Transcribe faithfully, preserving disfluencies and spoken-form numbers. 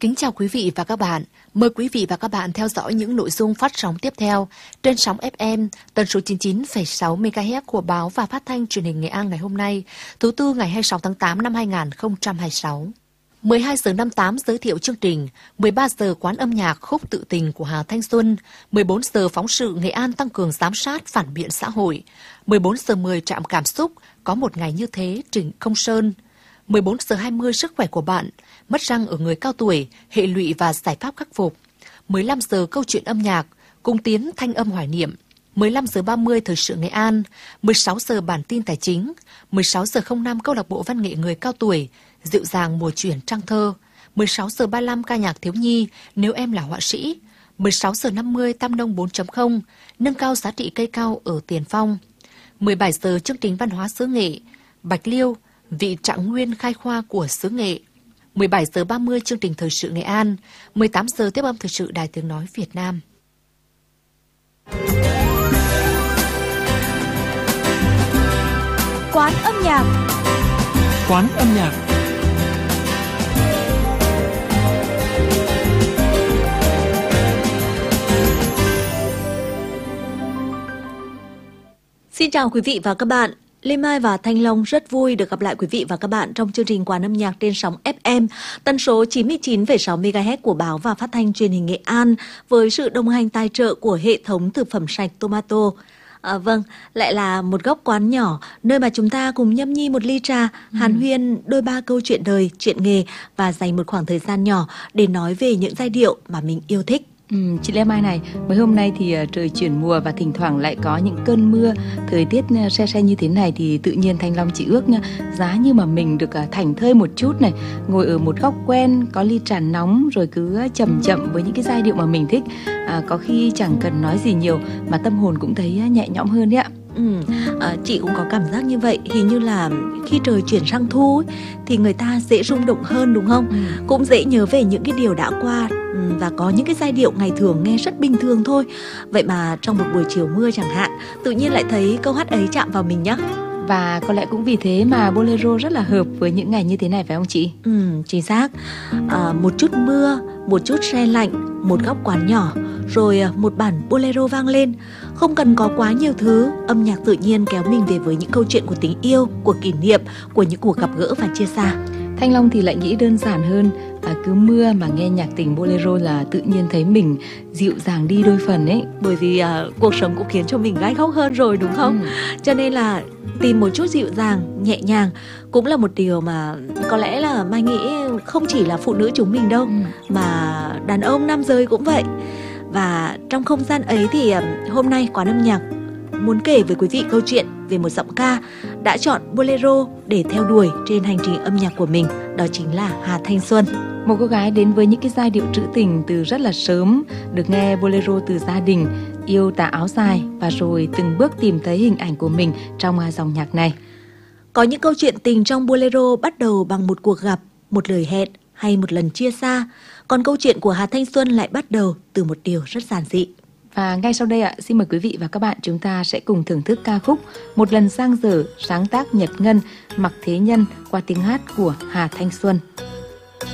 Kính chào quý vị và các bạn. Mời quý vị và các bạn theo dõi những nội dung phát sóng tiếp theo trên sóng ép em tần số chín mươi chín phẩy sáu mê ga héc của Báo và Phát thanh Truyền hình Nghệ An ngày hôm nay, thứ tư ngày hai mươi sáu tháng tám năm hai nghìn không trăm hai mươi sáu. mười hai giờ năm mươi tám giới thiệu chương trình, mười ba giờ quán âm nhạc khúc tự tình của Hà Thanh Xuân, mười bốn giờ phóng sự Nghệ An tăng cường giám sát phản biện xã hội, mười bốn giờ mười trạm cảm xúc, có một ngày như thế Trịnh Công Sơn, mười bốn giờ hai mươi sức khỏe của bạn, mất răng ở người cao tuổi, hệ lụy và giải pháp khắc phục, mười lăm giờ câu chuyện âm nhạc, cung tiến thanh âm hoài niệm, mười lăm giờ ba mươi thời sự Nghệ An, mười sáu giờ bản tin tài chính, mười sáu giờ không năm câu lạc bộ văn nghệ người cao tuổi, dịu dàng mùa chuyển trăng thơ, mười sáu giờ ba mươi lăm ca nhạc thiếu nhi nếu em là họa sĩ, mười sáu giờ năm mươi Tam Nông bốn chấm không, nâng cao giá trị cây cao ở Tiền Phong, mười bảy giờ chương trình văn hóa xứ Nghệ, Bạch Liêu, vị trạng nguyên khai khoa của xứ Nghệ, mười bảy giờ ba mươi chương trình thời sự Nghệ An, mười tám giờ tiếp âm thời sự Đài Tiếng nói Việt Nam. Quán âm nhạc. Quán âm nhạc. Xin chào quý vị và các bạn. Lê Mai và Thanh Long rất vui được gặp lại quý vị và các bạn trong chương trình Quán âm nhạc trên sóng ép em tần số chín mươi chín phẩy sáu mê ga héc của Báo và Phát thanh Truyền hình Nghệ An với sự đồng hành tài trợ của hệ thống thực phẩm sạch Tomato. À, vâng, lại là một góc quán nhỏ nơi mà chúng ta cùng nhâm nhi một ly trà, ừ. hàn huyên đôi ba câu chuyện đời, chuyện nghề và dành một khoảng thời gian nhỏ để nói về những giai điệu mà mình yêu thích. Ừ, chị Lê Mai này, mấy hôm nay thì uh, trời chuyển mùa và thỉnh thoảng lại có những cơn mưa, thời tiết uh, se se như thế này thì tự nhiên Thanh Long chị ước uh, giá như mà mình được uh, thảnh thơi một chút này, ngồi ở một góc quen, có ly trà nóng rồi cứ uh, chậm chậm với những cái giai điệu mà mình thích, uh, có khi chẳng cần nói gì nhiều mà tâm hồn cũng thấy uh, nhẹ nhõm hơn đấy ạ. Ừ, à, chị cũng có cảm giác như vậy. Hình như là khi trời chuyển sang thu ấy, thì người ta dễ rung động hơn đúng không? Ừ. Cũng dễ nhớ về những cái điều đã qua, ừ, và có những cái giai điệu ngày thường nghe rất bình thường thôi. Vậy mà trong một buổi chiều mưa chẳng hạn, tự nhiên lại thấy câu hát ấy chạm vào mình nhá. Và có lẽ cũng vì thế mà bolero rất là hợp với những ngày như thế này phải không chị? Ừ, chính xác. À, một chút mưa, một chút se lạnh, một góc quán nhỏ, rồi một bản bolero vang lên. Không cần có quá nhiều thứ, âm nhạc tự nhiên kéo mình về với những câu chuyện của tình yêu, của kỷ niệm, của những cuộc gặp gỡ và chia xa. Thanh Long thì lại nghĩ đơn giản hơn, à, cứ mưa mà nghe nhạc tình bolero là tự nhiên thấy mình dịu dàng đi đôi phần ấy. Bởi vì à, cuộc sống cũng khiến cho mình gai góc hơn rồi đúng không? Ừ. Cho nên là tìm một chút dịu dàng, nhẹ nhàng cũng là một điều mà có lẽ là Mai nghĩ không chỉ là phụ nữ chúng mình đâu, ừ. mà đàn ông, nam giới cũng vậy. Và trong không gian ấy thì hôm nay Quán âm nhạc muốn kể với quý vị câu chuyện về một giọng ca đã chọn bolero để theo đuổi trên hành trình âm nhạc của mình, đó chính là Hà Thanh Xuân. Một cô gái đến với những cái giai điệu trữ tình từ rất là sớm, được nghe bolero từ gia đình, yêu tà áo dài và rồi từng bước tìm thấy hình ảnh của mình trong dòng nhạc này. Có những câu chuyện tình trong bolero bắt đầu bằng một cuộc gặp, một lời hẹn hay một lần chia xa. Còn câu chuyện của Hà Thanh Xuân lại bắt đầu từ một điều rất giản dị. Và ngay sau đây ạ, xin mời quý vị và các bạn chúng ta sẽ cùng thưởng thức ca khúc Một lần giang dở sáng tác Nhật Ngân, Mặc Thế Nhân qua tiếng hát của Hà Thanh Xuân.